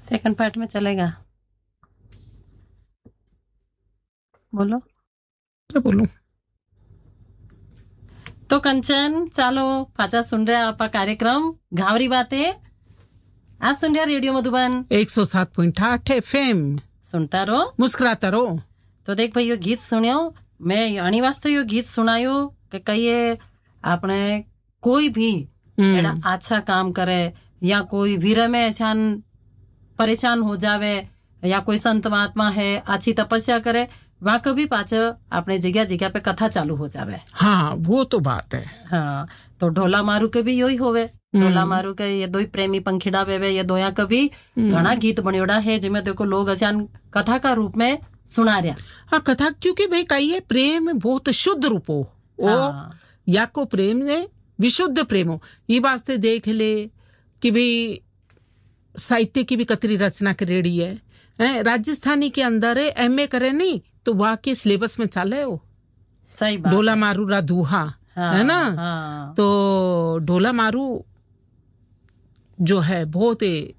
Second part में चलेगा। बोलो क्या बोलूं? तो कंचन चालो पाचा सुन रहे आपका कार्यक्रम घावरी बातें। आप सुन रहे रेडियो मधुबन 107.8 FM। सुनता रहो मुस्कुराता रहो। तो देख भाई यो गीत सुनियो, मैं अणी वास्ते यो गीत सुनायो कि कहिए आपने कोई भी एड़ा अच्छा काम करे या कोई वीर में ऐसा परेशान हो जावे या कोई संत महात्मा है अच्छी तपस्या करे वहां कभी पाच अपने जगह जगह पे कथा चालू हो जावे। हाँ वो तो बात है। हाँ तो ढोला मारू के भी यही होवे। ढोला मारू के ये दो ही प्रेमी पंखीड़ा बेवे ये दोया कभी घना गीत बनियोड़ा है जिसमें देखो लोग अचान कथा का रूप में सुना रहा। हाँ कथा क्योंकि भाई कही है प्रेम बहुत शुद्ध रूप हो या को प्रेम ने विशुद्ध प्रेम हो। ये वास्ते देख ले कि भाई साहित्य की भी कतरी रचना करेड़ी है। राजस्थानी के अंदर एमए करे नहीं तो वहाँ के सिलेबस में चले हो। सही बात। ढोला मारू रा दूहा है ना। तो ढोला मारू जो है बहुत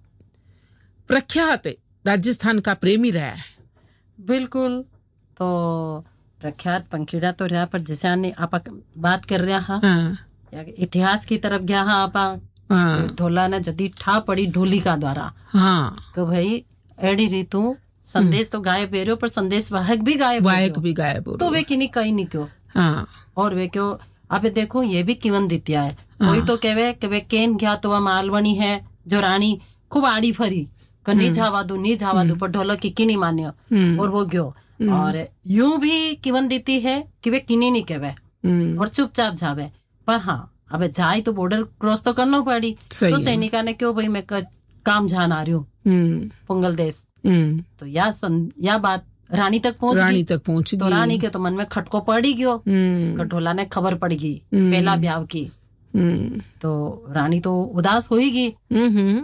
प्रख्यात राजस्थान का प्रेमी रहा है। बिल्कुल। तो प्रख्यात पंखीड़ा तो रहा पर जैसे आप बात कर रहा हाँ इतिहास की तरफ गया हाँ आप ढोला ने जदी ठा पड़ी ढोलिका द्वारा हाँ कि भाई एडी रीतु संदेश तो गायब बेरो पर संदेश वाहक भी गायब तो वे किन्हीं कहीं नहीं क्यों हाँ और वे क्यों अब देखो ये भी किवन दित्या है। कोई तो कहवे कि वे केन गया तो वह मालवणी है जो रानी खूब आड़ी फरी नहीं जावा दू पर ढोलक की किनी मान्यो और वो गयो और यूं भी किवन देती है कि वे किनी नहीं कहवे और चुपचाप जावे पर हाँ अब जाए तो बॉर्डर क्रॉस तो करना पड़ी तो सैनिका ने क्यों भाई मैं काम जान आ रही हूँ पुंगल देश तो या बात रानी तक पहुंच गई तो रानी के तो मन में खटको पड़ी गयो ढोला ने खबर पड़ गई पहला ब्याह की तो रानी तो उदास हो ही गई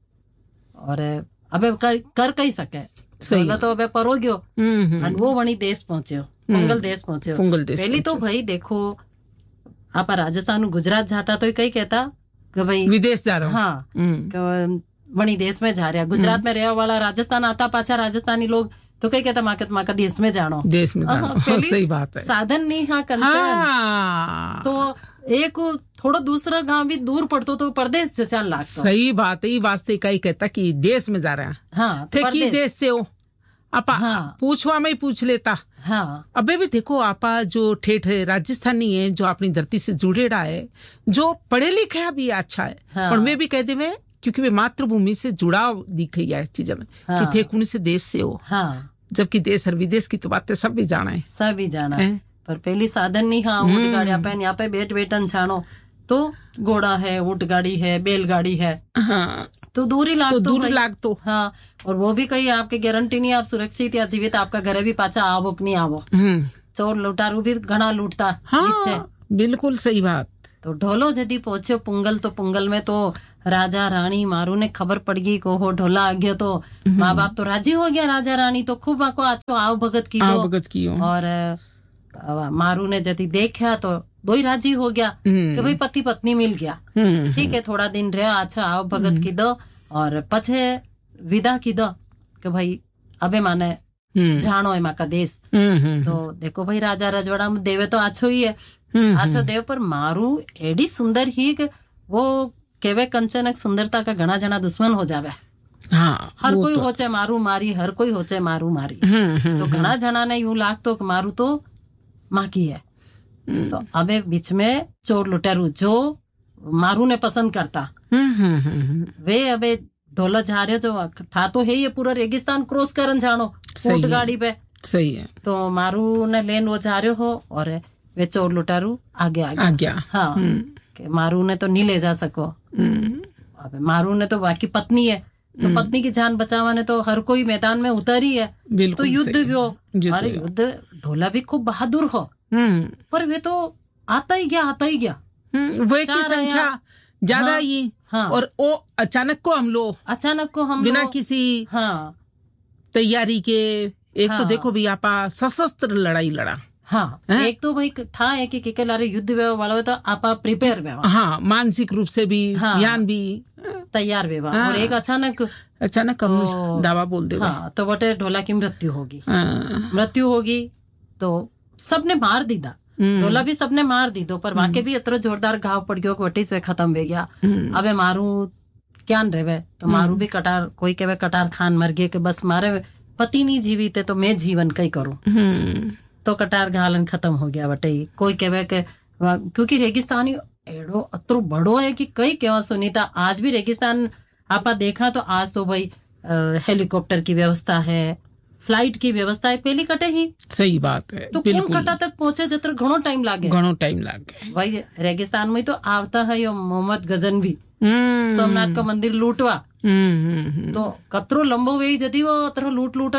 और अबे कर कही सके ढोला तो अबे परो गयो वो वणी देश पहुंचे पुंगल देश पहुंचे पहली तो भाई देखो आप राजस्थान गुजरात जाता तो कई कहता कि भाई विदेश जा रहा हूँ हाँ वणी देश में जा रहा गुजरात में रहने वाला राजस्थान आता पाछा राजस्थानी लोग तो कई कहता माका देश में जानो सही बात है साधन नहीं हाँ कंचन तो एक थोड़ा दूसरा गांव भी दूर पड़तो तो परदेश जैसा लागतो। सही बात है। वास्ते कई कहता कि देश में जा रहा है हाँ थे की देश से हो आपा हाँ, पूछवा में ही पूछ लेता हाँ अबे भी देखो आपा जो ठेठ राजस्थानी है जो अपनी धरती से जुड़ेड़ा है जो पढ़े लिखे है भी अच्छा है हाँ, पर मैं भी कहते में क्योंकि वे मातृभूमि से जुड़ाव दिख रही है इस चीज में हाँ, कि थे कौन से देश से हो हाँ, जबकि देश और विदेश की तो बातें सब भी जाना है पर पहली साधन नहीं हाँ ऊँट गाड़ी अपन यहाँ पे बैठन छानो तो घोड़ा है ऊँट गाड़ी है बैलगाड़ी है हाँ, तो दूर लाग तो हाँ और वो भी कहीं आपके गारंटी नहीं आप सुरक्षित या जीवित आपका घर भी पाचा आवो कि नहीं आवो चोर लुटारू भी घना लूटता हाँ, बिल्कुल सही बात। तो ढोलो यदि पहुंचे पुंगल तो पुंगल में तो राजा रानी मारू ने खबर पड़ गई को हो ढोला आ गया तो माँ बाप तो राजी हो गया राजा रानी तो खूब आको आचो आओ भगत की और मारू ने यदि देखा तो दो ही राजी हो गया कि भाई पति पत्नी मिल गया ठीक है थोड़ा दिन रहे अच्छा आओ भगत की दो और पछे विदा की दो कि भाई अबे माने जानो है माँ का देश तो देखो भाई राजा रजवाड़ा में देवे तो अच्छो ही है अच्छो देव पर मारू एडी सुंदर ही वो केवे कंचन सुंदरता का घना जना दुश्मन हो जावे हाँ, हर कोई तो होचे मारू मारी हर कोई होचे मारू मारी तो घना जना ने यूं लाग तो मारू तो माँ की है तो अबे बीच में चोर लुटेरू जो मारू ने पसंद करता वे अबे ढोला जा रहे जो ठा तो है ये पूरा रेगिस्तान क्रॉस करन जानो ऊंट गाड़ी पे सही है तो मारू ने लेन वो जा रहे हो और वे चोर लुटेरू आगे आ गया हाँ कि मारू ने तो नहीं ले जा सको अब मारू ने तो बाकी पत्नी है तो पत्नी की जान बचावाने तो हर कोई मैदान में उतरी है तो युद्ध भी हो अरे युद्ध ढोला भी खूब बहादुर हो पर वे तो आता ही गया वे की संख्या ज्यादा हाँ, ही हाँ, और वो अचानक को हम बिना किसी हाँ, तैयारी के एक हाँ, तो देखो भी आपा सशस्त्र लड़ाई लड़ा हाँ एक तो भाई ठा है कि के लारे युद्ध व्यवहार वाला तो आपा प्रिपेयर व्यवहार, हाँ मानसिक रूप से भी, ज्ञान भी तैयार व्यवहार, और एक अचानक दावा बोल दे, हाँ तो बटे ढोला की मृत्यु होगी तो सबने मार दी दा, ढोला भी सबने मार दी दो, पर वाके भी इतना जोरदार घाव पड़ गयो वटी से खत्म हो गया। अबे मारू क्या रहे तो मारू भी कटार, कोई कहे कटार खान मर गए कि बस मारे पति नहीं जीवित है तो मैं जीवन कई करूं, तो कटार घालन खत्म हो गया बटे। कोई कहे के क्योंकि रेगिस्तान एड़ो अतरो बड़ो है कि कई केवा सुनीता आज भी रेगिस्तान आपा देखा तो आज तो भाई हेलीकॉप्टर की व्यवस्था है, फ्लाइट की व्यवस्था है, पहली कटे ही सही बात है। तो कौन कटा तक पहुंचे जत्र घणो टाइम लागे भाई। रेगिस्तान में तो आवता है यो मोहम्मद गजनवी सोमनाथ का मंदिर लूटवा, तो कतरो लंबो वे जदी वो अतरो लूट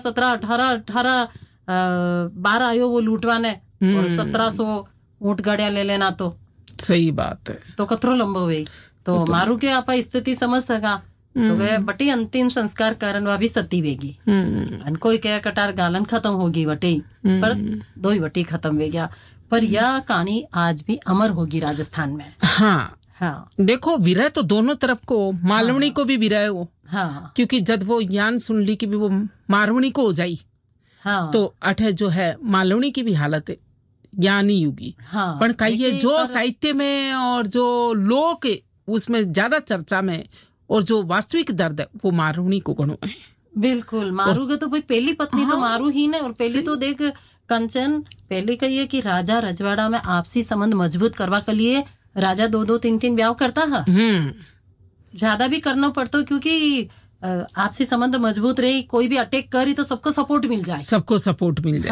17 12 आयो वो लूटवा ने, और 1700 ऊंट गाड़िया ले लेना, तो सही बात है। तो कतरो लंबो वे तो मारू के आपा स्थिति समझ सका तो गए बटी अंतिम संस्कार कारण वा भी सती वेगी, कोई कह कटार गालन खत्म होगी बटी, पर दो ही बटी खत्म वे गया। पर यह कहानी आज भी अमर होगी राजस्थान में। हाँ देखो विरह तो दोनों तरफ को, मालवणी को भी विरह हो, क्योंकि जब वो यान सुन ली कि भी वो मारवणी को हो जाई, तो अठे जो है मालवणी की भी हालत है ज्ञानी युगी। पर कहिए जो साहित्य में और जो लोक उसमें ज्यादा चर्चा में और जो वास्तविक दर्द है वो मारवणी को गणो है। बिल्कुल मारू का तो भाई पहली पत्नी तो मारू ही ने, और पहली तो देख कंचन पहले कहिए कि राजा रजवाड़ा में आपसी संबंध मजबूत करवा के लिए राजा 2-2 3-3 ब्याह करता है, ज्यादा भी करना पड़ता, क्योंकि आपसी संबंध मजबूत रही, कोई भी अटैक करी तो सबको सपोर्ट मिल जाए।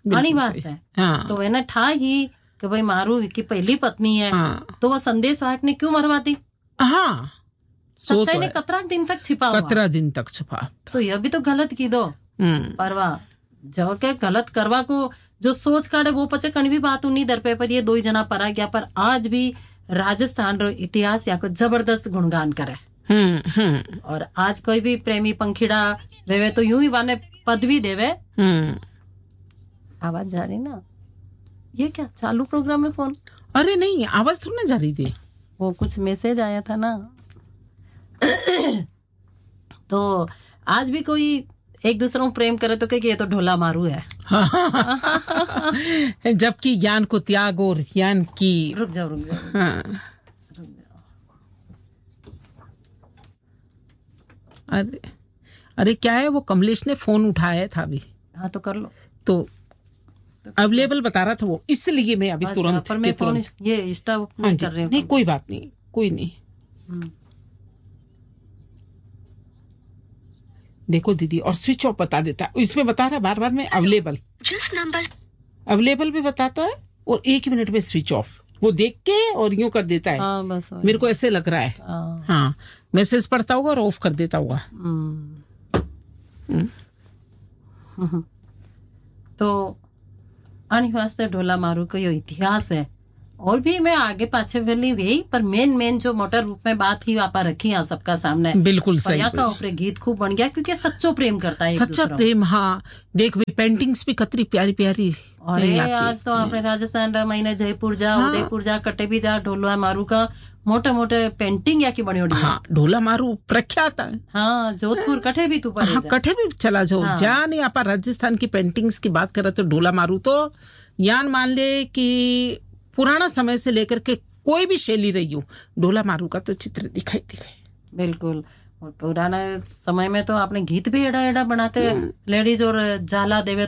हाँ, तो वह ठा ही कि भाई मारू की पहली पत्नी है, तो वह संदेश वाहक ने क्यों मरवाती? हाँ सच्चाई ने कतरा दिन तक छिपा, तो यह भी तो गलत की दो। पर वाह जो के गलत करवा को जो सोच काढ़े वो पचे कण भी बात उन्हीं दर पे, पर ये 2 ही जना परा गया। पर आज भी राजस्थान रो इतिहास या को जबरदस्त गुणगान करे। और आज कोई भी प्रेमी पंखीड़ा वे तो यूं ही वाने पदवी देवे। आवाज जा रही ना, ये क्या चालू प्रोग्राम में फोन? अरे नहीं आवाज तो नहीं जा रही थी, वो कुछ मैसेज आया था ना। तो आज भी कोई एक दूसरे को प्रेम करे तो कहे कि ये तो ढोला मारू है। जबकि ज्ञान को त्याग और ज्ञान की रुक जाओ हाँ। अरे क्या है वो कमलेश ने फोन उठाया था अभी। हाँ तो कर लो। तो अवेलेबल बता रहा था वो, इसलिए मैं अभी तुरंत पर मैं फोन ये स्टॉप नहीं कर रही हूँ। नहीं कोई बात नहीं, कोई नहीं। देखो दीदी, और स्विच ऑफ बता देता है, इसमें बता रहा है बार बार में अवेलेबल, जिस नंबर अवेलेबल भी बताता है और 1 मिनट में स्विच ऑफ, वो देख के और यूं कर देता है। बस मेरे को ऐसे लग रहा है। हाँ मैसेज पढ़ता होगा और ऑफ कर देता होगा। तो आनी वास्ते ढोला मारू का यो इतिहास है, और भी मैं आगे पाछे वाली वही, पर मेन जो मोटर रूप में बात ही वापा रखी है सबका सामने। बिल्कुल सही। का ऊपर गीत खूब बन गया क्योंकि सच्चो प्रेम करता है, सच्चा प्रेम। हाँ देख भी पेंटिंग्स भी कतरी प्यारी प्यारी। और आज तो आपने राजस्थान महीने जयपुर जा, उदयपुर जा, कटे भी जा, ढोला मारू का मोटे पेंटिंग या की बनी होती। हाँ ढोला मारू प्रख्यात है। हाँ जोधपुर कटे भी तू पर कटे भी चला जाओ जहाँ नहीं आप राजस्थान की पेंटिंग्स की बात कर रहे तो ढोला मारू तो यान मान ले कि पुराना समय से लेकर के कोई भी शैली रही हो, ढोला मारू का तो चित्र दिखाई। बिल्कुल। और पुराना समय में तो आपने गीत भी एड़ा बनाते, लेडीज और जाला देवे